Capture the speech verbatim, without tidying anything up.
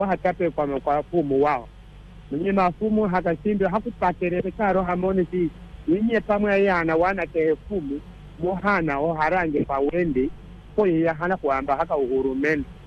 hatape kwa kwa fumu wao mwenye mafumu hakashindwe hakupaterere karo hamone si inye pamwe yana wana tefumu muhana o harange pa wende ko ya hana kwamba haka uhuru men